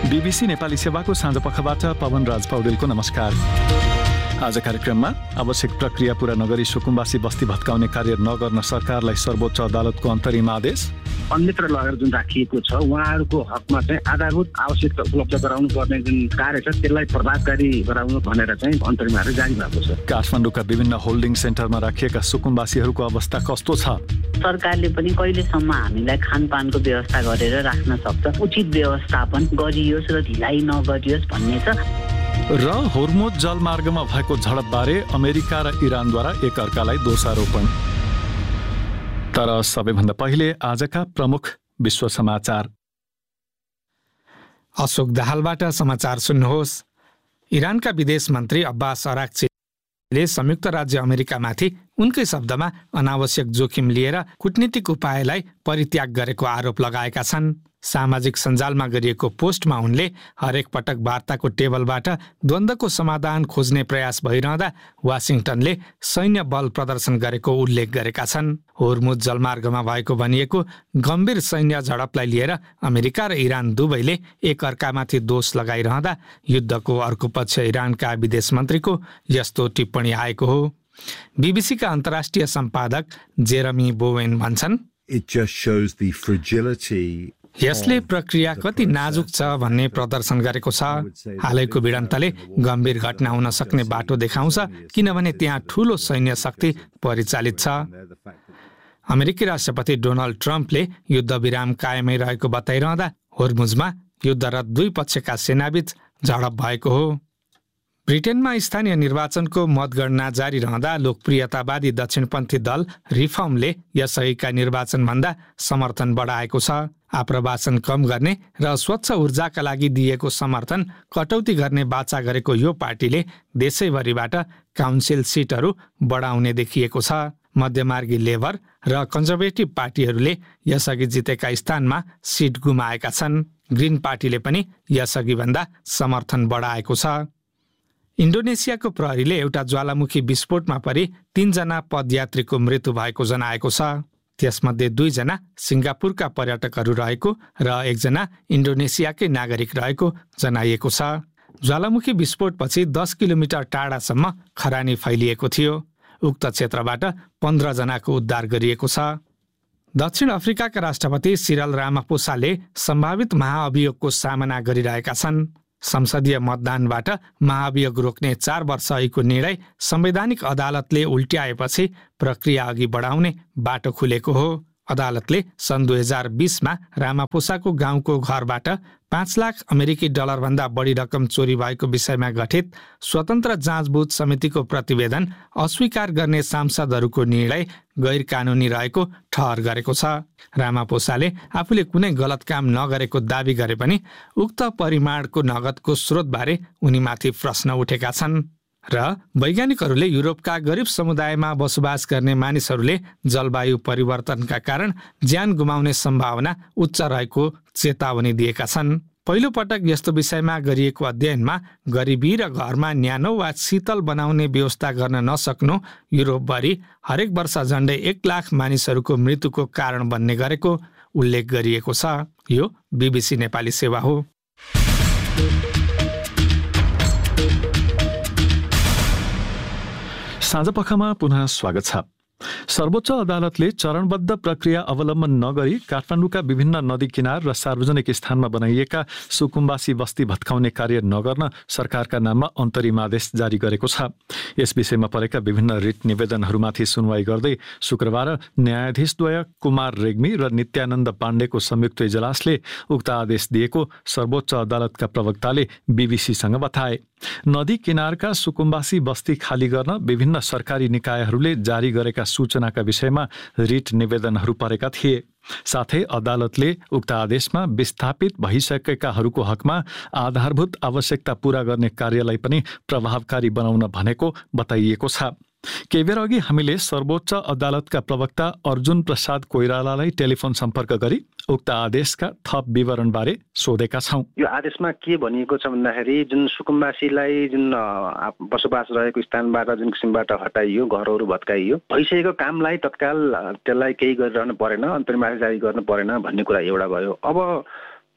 BBC Nepali सेवाको साँझपखबाट पवन राज पौडेलको नमस्कार। आज कार्यक्रममा आवश्यक प्रक्रिया पूरा नगरी सुकुम्बासी बस्ती भत्काउने कार्य नगर्न सरकारलाई सर्वोच्च अदालतको अन्तरिम आदेश। अन्यत्र लगेर जुन राखिएको छ उहाँहरूको हकमा चाहिँ आधारभूत आवश्यकता उपलब्ध गराउनु पर्ने जुन कार्य छ त्यसलाई प्रभावकारी गराउनु भनेर चाहिँ अन्तरिम आदेश जारी भएको छ। काठमाडौँका विभिन्न होल्डिङ सेन्टरमा राखिएका सुकुम्बासीहरूको अवस्था कस्तो छ? सरकारले पनि कहिलेसम्म हामीलाई खानपानको व्यवस्था गरेर राख्न सक्छ, उचित व्यवस्थापन गरियोस् र ढिलाइ नगरियोस् भन्ने छ। र होर्मुज जलमार्गमा भएको झडपबारे अमेरिका र इरानद्वारा एकअर्कालाई दोषारोपण। तर सबैभन्दा पहिले आजका प्रमुख विश्व समाचार। अशोक दाहालबाट समाचार सुन्नुहोस्। इरानका विदेश मन्त्री अब्बास अराक्चीले संयुक्त राज्य अमेरिकामाथि उनकै शब्दमा अनावश्यक जोखिम लिएर कूटनीतिक उपायलाई परित्याग गरेको आरोप लगाएका छन्। सामाजिक सञ्जालमा गरिएको पोस्टमा उनले हरेक पटक वार्ताको टेबलबाट द्वन्द्वको समाधान खोज्ने प्रयास भइरहँदा वाशिङटनले सैन्य बल प्रदर्शन गरेको उल्लेख गरेका छन्। होर्मुज जलमार्गमा भएको भनिएको गम्भीर सैन्य झडपलाई लिएर अमेरिका र इरान दुवैले एकअर्कामाथि दोष लगाइरहँदा युद्धको अर्को पक्ष इरानका विदेश मन्त्रीको यस्तो टिप्पणी आएको हो। बीबीसीका अन्तर्राष्ट्रिय सम्पादक जेरमी बोवेन भन्छन्, यसले प्रक्रिया कति नाजुक छ भन्ने प्रदर्शन गरेको छ। हालैको भिडन्तले गम्भीर घटना हुन सक्ने बाटो देखाउँछ, किनभने त्यहाँ ठूलो सैन्य शक्ति परिचालित छ। अमेरिकी राष्ट्रपति डोनाल्ड ट्रम्पले युद्धविराम कायमै रहेको बताइरहँदा होर्मुजमा युद्धरत दुई पक्षका सेनाबीच झडप भएको हो। ब्रिटेनमा स्थानीय निर्वाचनको मतगणना जारी रहँदा लोकप्रियतावादी दक्षिणपन्थी दल रिफर्मले यसअघिका निर्वाचनभन्दा समर्थन बढाएको छ। आप्रवासन कम गर्ने र स्वच्छ ऊर्जाका लागि दिएको समर्थन कटौती गर्ने बाचा गरेको यो पार्टीले देशैभरिबाट काउन्सिल सिटहरू बढाउने देखिएको छ। मध्यमार्गी लेबर र कन्जर्भेटिभ पार्टीहरूले यसअघि जितेका स्थानमा सिट गुमाएका छन्। ग्रिन पार्टीले पनि यसअघि भन्दा समर्थन बढाएको छ। इन्डोनेसियाको प्रहरीले एउटा ज्वालामुखी विस्फोटमा परि 3 जना पदयात्रीको मृत्यु भएको जनाएको छ। त्यसमध्ये 2 जना सिङ्गापुरका पर्यटकहरू रहेको र 1 जना इन्डोनेसियाकै नागरिक रहेको जनाइएको छ। ज्वालामुखी विस्फोटपछि 10 किलोमिटर टाढासम्म खरानी फैलिएको थियो। उक्त क्षेत्रबाट 15 जनाको उद्धार गरिएको छ। दक्षिण अफ्रिकाका राष्ट्रपति सिरल रामापोसाले सम्भावित महाअभियोगको सामना गरिरहेका छन्। संसदीय मतदानबाट महाभियोग रोक्ने 4 वर्ष अघिको निर्णय संवैधानिक अदालतले उल्ट्याएपछि प्रक्रिया अघि बढाउने बाटो खुलेको हो। अदालतले सन् 2020मा रामापोसाको गाउँको घरबाट 5 लाख अमेरिकी डलरभन्दा बढी रकम चोरी भएको विषयमा गठित स्वतन्त्र जाँचबुझ समितिको प्रतिवेदन अस्वीकार गर्ने सांसदहरूको निर्णय गैर कानुनी रहेको ठहर गरेको छ। रामापोसाले आफूले कुनै गलत काम नगरेको दावी गरे पनि उक्त परिमाणको नगदको स्रोतबारे उनीमाथि प्रश्न उठेका छन्। र वैज्ञानिकहरूले युरोपका गरिब समुदायमा बसोबास गर्ने मानिसहरूले जलवायु परिवर्तनका कारण ज्यान गुमाउने सम्भावना उच्च रहेको चेतावनी दिएका छन्। पहिलो पटक यस्तो विषयमा गरिएको अध्ययनमा गरिबी र घरमा न्यानो वा शीतल बनाउने व्यवस्था गर्न नसक्नु युरोपभरि हरेक वर्ष झन्डै 1 लाख मानिसहरूको मृत्युको कारण बन्ने गरेको उल्लेख गरिएको छ। यो बीबीसी नेपाली सेवा हो। साँझपखमा पुनः स्वागत छ। सर्वोच्च अदालतले चरणबद्ध प्रक्रिया अवलम्बन नगरी काठमाडौँका विभिन्न नदी किनार र सार्वजनिक स्थानमा बनाइएका सुकुम्बासी बस्ती भत्काउने कार्य नगर्न सरकारका नाममा अन्तरिम आदेश जारी गरेको छ। यस विषयमा परेका विभिन्न रिट निवेदनहरूमाथि सुनवाई गर्दै शुक्रबार न्यायाधीशद्वय कुमार रेग्मी र नित्यानन्द पाण्डेको संयुक्त इजलासले उक्त आदेश दिएको सर्वोच्च अदालतका प्रवक्ताले बीबीसीसँग बताए। नदी किनारका सुकुम्बासी बस्ती खाली गर्न विभिन्न सरकारी निकायहरूले जारी गरेका सूचनाका विषयमा रिट निवेदनहरू परेका थिए। साथै अदालतले उक्त आदेशमा विस्थापित भइसकेकाहरूको हकमा आधारभूत आवश्यकता पूरा गर्ने कार्यलाई पनि प्रभावकारी बनाउन भनेको बताइएको छ। केही बेर अघि हामीले सर्वोच्च अदालतका प्रवक्ता अर्जुन प्रसाद कोइरालालाई टेलिफोन सम्पर्क गरी उक्त आदेशका थप विवरणबारे सोधेका छौं। यो आदेशमा के भनिएको छ भन्दाखेरि जुन सुकुम्बासीलाई जुन बसोबास रहेको स्थानबाट जुन किसिमबाट हटाइयो, घरहरू भत्काइयो, भइसकेको कामलाई तत्काल त्यसलाई केही गरिरहनु परेन, अन्तरिम आदेश जारी गर्नु परेन भन्ने कुरा एउटा भयो। अब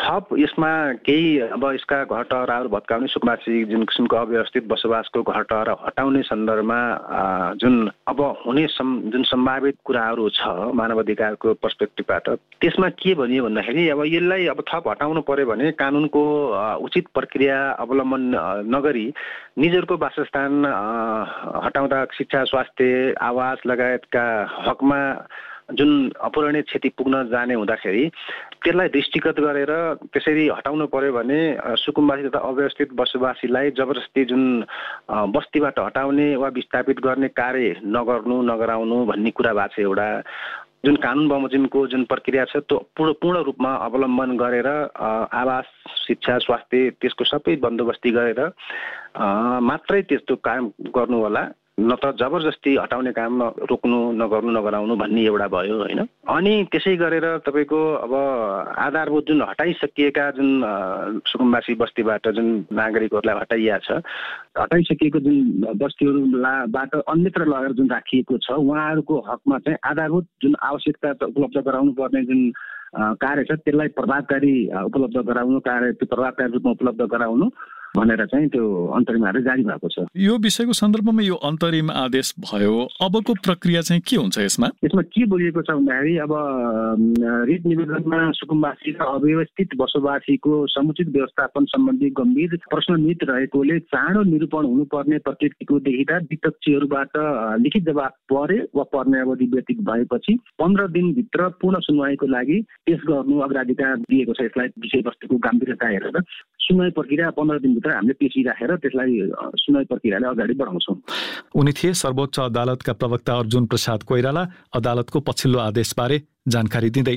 थप यसमा केही अब यसका घरटहराहरू भत्काउने सुकुम्बासी जुन किसिमको अव्यवस्थित बसोबासको घरटहरा हटाउने सन्दर्भमा जुन अब हुने जुन सम्भावित कुराहरू छ मानव अधिकारको पर्सपेक्टिभबाट त्यसमा के भनियो भन्दाखेरि अब यसलाई अब थप हटाउनु पर्यो भने कानुनको उचित प्रक्रिया अवलम्बन नगरी निजहरूको वासस्थान हटाउँदा शिक्षा स्वास्थ्य आवास लगायतका हकमा जुन अपूरणीय क्षति पुग्न जाने हुँदाखेरि त्यसलाई दृष्टिगत गरेर त्यसरी हटाउनु पर्यो भने सुकुम्बासी तथा अव्यवस्थित बसोबासीलाई जबरजस्ती जुन बस्तीबाट हटाउने वा विस्थापित गर्ने कार्य नगराउनु भन्ने कुरा भएको छ एउटा जुन कानुन बमोजिमको जुन प्रक्रिया छ त्यो पूर्ण रूपमा अवलम्बन गरेर आवास शिक्षा स्वास्थ्य त्यसको सबै बन्दोबस्ती गरेर मात्रै त्यस्तो काम गर्नु होला न त जबरजस्ती हटाउने काम रोक्नु नगराउनु भन्ने एउटा भयो होइन। अनि त्यसै गरेर तपाईँको अब आधारभूत जुन हटाइसकिएका जुन सुकुम्बासी बस्तीबाट जुन नागरिकहरूलाई हटाइया छ हटाइसकिएको जुन बस्तीहरूबाट अन्यत्र लगेर जुन राखिएको छ उहाँहरूको हकमा चाहिँ आधारभूत जुन आवश्यकता उपलब्ध गराउनु पर्ने जुन कार्य छ त्यसलाई प्रभावकारी उपलब्ध गराउनु कार्य त्यो प्रभावकारी रूपमा उपलब्ध गराउनु भनेर चाहिँ त्यो अन्तरिम आदेश जारी भएको छ। यो विषयको सन्दर्भमा यो अन्तरिम आदेश भयो, अबको प्रक्रिया चाहिँ के हुन्छ यसमा के बोलिएको छ भन्दाखेरि अब रिट निवेदनमा सुकुम्बासी र अव्यवस्थित बसोबासीको समुचित व्यवस्थापन सम्बन्धी गम्भीर प्रश्नमित रहेकोले चाँडो निरूपण हुनुपर्ने प्रकृतिको देखिँदा विपक्षीहरूबाट लिखित जवाब परे वा पर्ने अवधि व्यतीत भएपछि 15 दिनभित्र पूर्ण सुनवाईको लागि पेश गर्नु अग्राधिकार दिएको छ। यसलाई विषयवस्तुको गम्भीरता हेरेर सुनवाई प्रक्रिया 15 दिनभित्र हामीले पेशी राखेर त्यसलाई सुनवाई प्रक्रियालाई अगाडि बढाउँछौँ। उनी थिए सर्वोच्च अदालतका प्रवक्ता अर्जुन प्रसाद कोइराला अदालतको पछिल्लो आदेशबारे जानकारी दिँदै।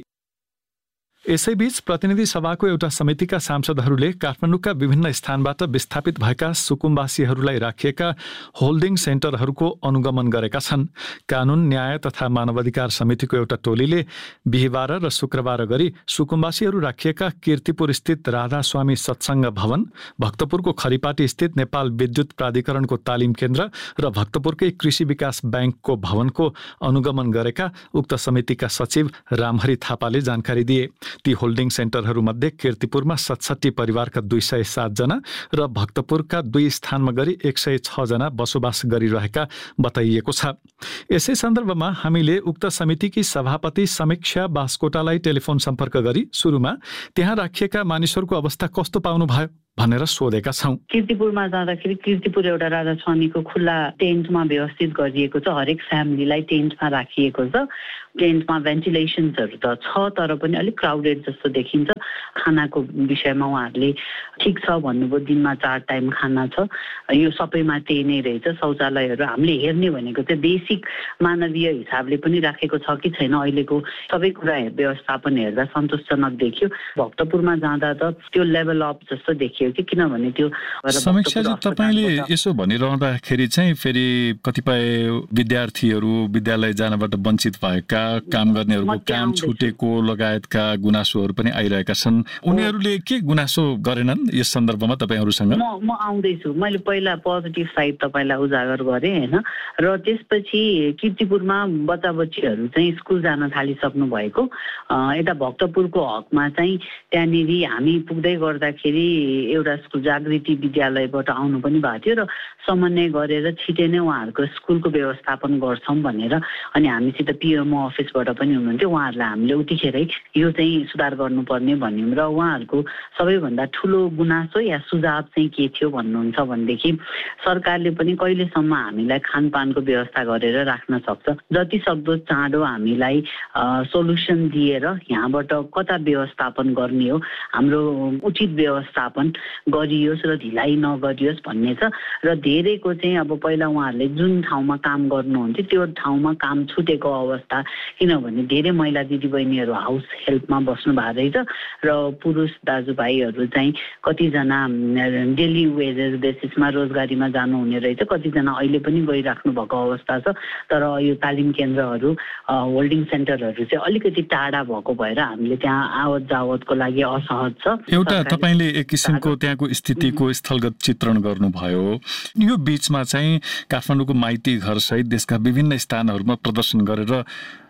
यसैबीच प्रतिनिधि सभाको एउटा समितिका सांसदहरूले काठमाडौँका विभिन्न स्थानबाट विस्थापित भएका सुकुम्बासीहरूलाई राखिएका होल्डिङ सेन्टरहरूको अनुगमन गरेका छन्। कानुन न्याय तथा मानवाधिकार समितिको एउटा टोलीले बिहिबार र शुक्रबार गरी सुकुम्बासीहरू राखिएका कीर्तिपुर स्थित राधास्वामी सत्सङ्ग भवन, भक्तपुरको खरिपाटी स्थित नेपाल विद्युत प्राधिकरणको तालिम केन्द्र र भक्तपुरकै कृषि विकास ब्याङ्कको भवनको अनुगमन गरेका उक्त समितिका सचिव रामहरि थापाले जानकारी दिए। ती होल्डिङ सेन्टरहरूमध्ये कीर्तिपुरमा 67 परिवारका 207 जना र भक्तपुरका 2 स्थानमा गरी 106 जना बसोबास गरिरहेका बताइएको छ। यसै सन्दर्भमा हामीले उक्त समितिकी सभापति समीक्षा बास्कोटालाई टेलिफोन सम्पर्क गरी सुरुमा त्यहाँ राखिएका मानिसहरूको अवस्था कस्तो पाउनु भयो भनेर सोधेका छौं। कीर्तिपुरमा जाँदाखेरि कीर्तिपुर एउटा राधास्वामीको खुल्ला टेन्टमा व्यवस्थित गरिएको छ। हरेक फ्यामिलीलाई टेन्टमा राखिएको छ। टेन्टमा भेन्टिलेसन्सहरू त छ तर पनि अलिक क्राउडेड जस्तो देखिन्छ। खानाको विषयमा उहाँहरूले ठिक छ भन्नुभयो, दिनमा 4 टाइम खाना छ। यो सबैमा त्यही नै रहेछ। शौचालयहरू हामीले हेर्ने भनेको चाहिँ बेसिक मानवीय हिसाबले पनि राखेको छ कि छैन अहिलेको सबै कुरा व्यवस्थापन हेर्दा सन्तोषजनक देखियो। भक्तपुरमा जाँदा त त्यो लेभल अप जस्तो देखियो कि किनभने त्यो समीक्षाजी तपाईले यसो भनिरहँदाखेरि चाहिँ फेरि कतिपय विद्यार्थीहरू विद्यालय जानबाट वञ्चित भएका, काम गर्नेहरूको काम छुटेको लगायतका गुनासोहरू पनि आइरहेका छन्। उनीहरूले के गुनासो गरेनन् यस सन्दर्भमा तपाईहरुसँग? म आउँदैछु। मैले पहिला पोजिटिभ साइड तपाईलाई उजागर गरे हैन, र त्यसपछि कीर्तिपुरमा बच्चा बच्चीहरू चाहिँ स्कुल जान थालिसक्नु भएको। यता भक्तपुरको हकमा चाहिँ त्यहाँनिर हामी पुग्दै गर्दाखेरि एउटा स्कुल जागृति विद्यालयबाट आउनु पनि भएको थियो र समन्वय गरेर छिटै नै उहाँहरूको स्कुलको व्यवस्थापन गर्छौँ भनेर अनि हामीसित पिएमओ अफिसबाट पनि हुनुहुन्थ्यो। उहाँहरूलाई हामीले उतिखेरै यो चाहिँ सुधार गर्नुपर्ने भन्यौँ र उहाँहरूको सबैभन्दा ठुलो गुनासो या सुझाव चाहिँ के थियो भन्नुहुन्छ भनेदेखि सरकारले पनि कहिलेसम्म हामीलाई खानपानको व्यवस्था गरेर राख्न सक्छ, जति सक्दो चाँडो हामीलाई सोलुसन दिएर यहाँबाट कता व्यवस्थापन गर्ने हो, हाम्रो उचित व्यवस्थापन गरियोस् र ढिलाइ नगरियोस् भन्ने छ। र धेरैको चाहिँ अब पहिला उहाँहरूले जुन ठाउँमा काम गर्नुहुन्थ्यो त्यो ठाउँमा काम छुटेको अवस्था, किनभने धेरै महिला दिदीबहिनीहरू हाउस हेल्पमा बस्नु भएको रहेछ र पुरुष दाजुभाइहरू चाहिँ कतिजना डेली वेजेस बेसिसमा रोजगारीमा जानुहुने रहेछ, कतिजना अहिले पनि गइराख्नु भएको अवस्था छ। तर यो तालिम केन्द्रहरू होल्डिङ सेन्टरहरू चाहिँ अलिकति टाढा भएको भएर हामीले त्यहाँ आवत जावतको लागि असहज छ। एउटा तपाईले एक किसिमको त्यहाँको स्थितिको स्थलगत चित्रण गर्नुभयो। यो बीचमा चाहिँ काठमाडौँको माइती घर सहित देशका विभिन्न स्थानहरूमा प्रदर्शन गरेर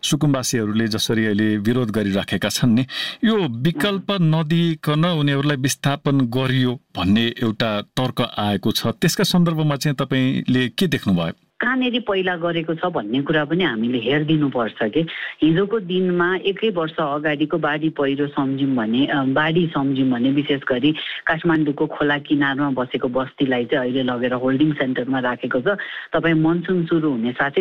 सुकुम्बासीहरूले जसरी अहिले विरोध गरिराखेका छन् नि, यो विकल्प नदिइकन उनीहरूलाई विस्थापन गरियो भन्ने एउटा तर्क आएको छ। त्यसका सन्दर्भमा चाहिँ तपाईँले के देख्नुभयो? कहाँनेरि पहिला गरेको छ भन्ने कुरा पनि हामीले हेरिदिनुपर्छ कि हिजोको दिनमा 1 वर्ष अगाडिको बाढी पहिरो सम्झ्यौँ भने विशेष गरी काठमाडौँको खोला किनारमा बसेको बस्तीलाई चाहिँ अहिले लगेर होल्डिङ सेन्टरमा राखेको छ। तपाईँ मनसुन सुरु हुने साथै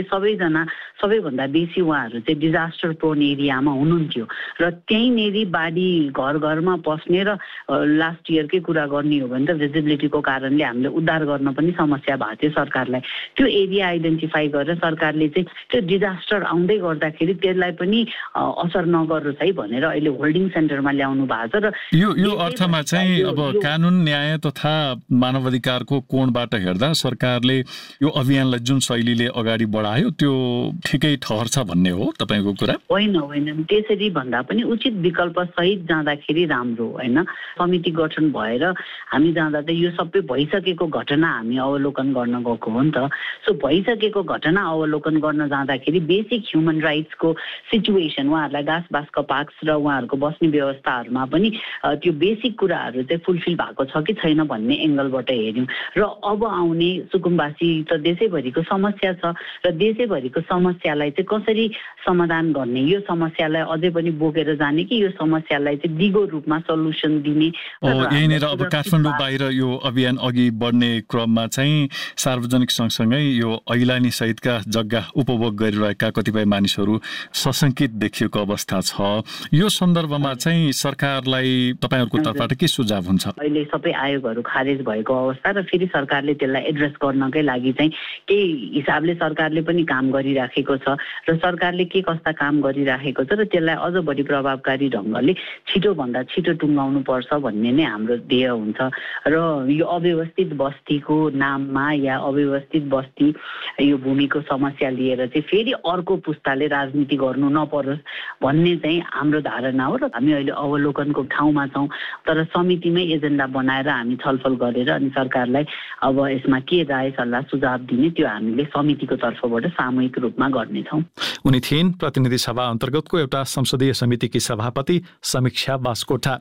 सबैभन्दा बेसी उहाँहरू चाहिँ डिजास्टर प्रोन एरियामा हुनुहुन्थ्यो र त्यहीँनेरि बाढी घर घरमा पस्ने र लास्ट इयरकै कुरा गर्ने हो भने त भिजिबिलिटीको कारणले हामीले उद्धार गर्न पनि समस्या भएको थियो सरकारलाई। त्यो एरिया आइडेन्टिफाई गरेर सरकारले चाहिँ त्यो डिजास्टर आउँदै गर्दाखेरि त्यसलाई पनि असर नगरोस् है भनेर अहिले होल्डिङ सेन्टरमा ल्याउनु भएको छ। र यो अर्थमा चाहिँ अब कानुन न्याय तथा मानवाधिकारको कोणबाट हेर्दा सरकारले यो अभियानलाई जुन शैलीले अगाडि बढायो त्यो ठिकै ठहर्छ भन्ने हो तपाईँको कुरा? होइन, त्यसरी भन्दा पनि उचित विकल्प सहित जाँदाखेरि राम्रो होइन। समिति गठन भएर हामी जाँदा त यो सबै भइसकेको घटना हामी अवलोकन गर्न गएको हो नि त। सो भइसकेको घटना अवलोकन गर्न जाँदाखेरि बेसिक ह्युमन राइट्सको सिचुएसन उहाँहरूलाई घाँस बाँसका पार्क्स र उहाँहरूको बस्ने व्यवस्थाहरूमा पनि त्यो बेसिक कुराहरू चाहिँ फुलफिल भएको छ कि छैन भन्ने एङ्गलबाट हेऱ्यौँ। र अब आउने सुकुम्बासी त देशैभरिको समस्या छ र देशैभरिको समस्यालाई चाहिँ कसरी समाधान गर्ने, यो समस्यालाई अझै पनि बोकेर जाने कि यो समस्यालाई चाहिँ दिगो रूपमा सल्युसन दिने। यहीँनिर अब काठमाडौँ बाहिर यो अभियान अघि बढ्ने क्रममा चाहिँ सार्वजनिक सँगसँगै यो ऐलानी सहितका जग्गा उपभोग गरिरहेका कतिपय मानिसहरू सशङ्कित देखिएको अवस्था छ। यो सन्दर्भमा चाहिँ सरकारलाई तपाईँहरूको तर्फबाट के सुझाव हुन्छ? अहिले सबै आयोगहरू खारेज भएको अवस्था र फेरि सरकारले त्यसलाई एड्रेस गर्नकै लागि चाहिँ केही हिसाबले सरकारले पनि काम गरिराखेको छ र सरकारले के कस्ता काम गरिराखेको छ र त्यसलाई अझ बढी प्रभावकारी ढङ्गले छिटोभन्दा छिटो टुङ्गाउनु पर्छ भन्ने नै हाम्रो ध्येय हुन्छ। र यो अव्यवस्थित बस्तीको नाममा या अव्यवस्थित बस्ती यो भूमिको समस्या लिएर चाहिँ फेरि अर्को पुस्ताले राजनीति गर्नु नपरोस् भन्ने चाहिँ हाम्रो धारणा हो। र हामी अहिले अवलोकनको ठाउँमा छौँ, तर समितिमै एजेन्डा बनाएर हामी छलफल गरेर अनि सरकारलाई अब यसमा के राय सल्लाह सुझाव दिने त्यो हामीले समितिको तर्फबाट सामूहिक रूपमा गर्नेछौँ। उनी थिइन् प्रतिनिधि सभा अन्तर्गतको एउटा संसदीय समितिकी सभापति समीक्षा बास्कोटा।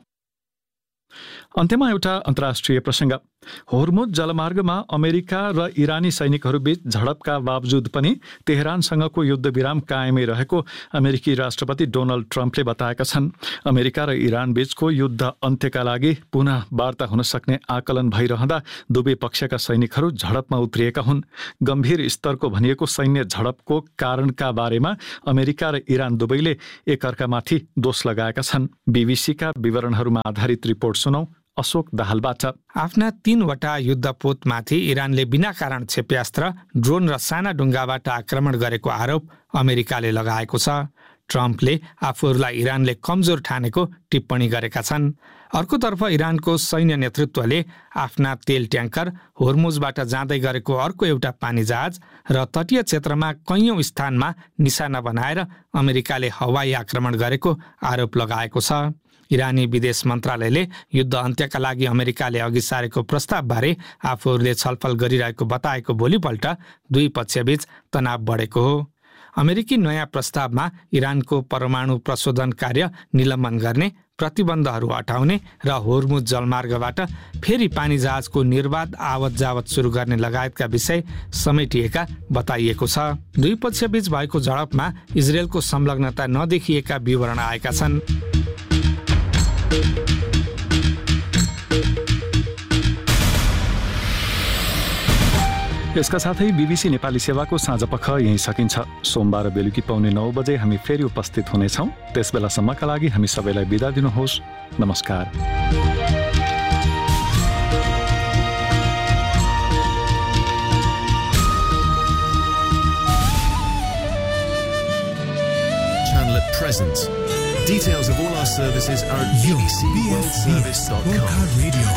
अन्त्यमा एउटा अन्तर्राष्ट्रिय प्रसङ्ग। होर्मुज जलमार्गमा अमेरिका र इरानी सैनिकहरूबीच झडपका बावजुद पनि तेहरानसँगको युद्धविराम कायमै रहेको अमेरिकी राष्ट्रपति डोनाल्ड ट्रम्पले बताएका छन्। अमेरिका र इरान बीचको युद्ध अन्त्यका लागि पुनः वार्ता हुन सक्ने आकलन भइरहँदा दुवै पक्षका सैनिकहरू झडपमा उत्रिएका हुन्। गम्भीर स्तरको भनिएको सैन्य झडपको कारणका बारेमा अमेरिका र इरान दुवैले एकअर्कामाथि दोष लगाएका छन्। बीबीसीका विवरणहरूमा आधारित रिपोर्ट सुनौ अशोक दाहालबाट। आफ्ना 3वटा युद्धपोतमाथि इरानले बिना कारण क्षेप्यास्त्र, ड्रोन र साना ढुङ्गाबाट आक्रमण गरेको आरोप अमेरिकाले लगाएको छ। ट्रम्पले आफूहरूलाई इरानले कमजोर ठानेको टिप्पणी गरेका छन्। अर्कोतर्फ इरानको सैन्य नेतृत्वले आफ्ना तेल ट्याङ्कर होर्मुजबाट जाँदै गरेको अर्को एउटा पानी जहाज र तटीय क्षेत्रमा कैयौं स्थानमा निशाना बनाएर अमेरिकाले हवाई आक्रमण गरेको आरोप लगाएको छ। इरानी विदेश मन्त्रालयले युद्ध अन्त्यका लागि अमेरिकाले अघि सारेको प्रस्तावबारे आफूहरूले छलफल गरिरहेको बताएको भोलिपल्ट दुई पक्षबीच तनाव बढेको हो। अमेरिकी नयाँ प्रस्तावमा इरानको परमाणु प्रशोधन कार्य निलम्बन गर्ने, प्रतिबन्धहरू हटाउने र होर्मुज जलमार्गबाट फेरि पानी जहाजको निर्बाध आवत जावत सुरु गर्ने लगायतका विषय समेटिएका बताइएको छ। दुई पक्षबीच भएको झडपमा इजरायलको संलग्नता नदेखिएका विवरण आएका छन्। यसका साथै बीबीसी नेपाली सेवाको साँझपख यही सकिन्छ। सोमबार बेलुकी पाउने 9 बजे हामी फेरि उपस्थित हुनेछौँ। त्यसबेलासम्मका लागि हामी सबैलाई बिदा दिनुहोस्। नमस्कार। Channel at present. Details of all our services are at bbcworldservice.com.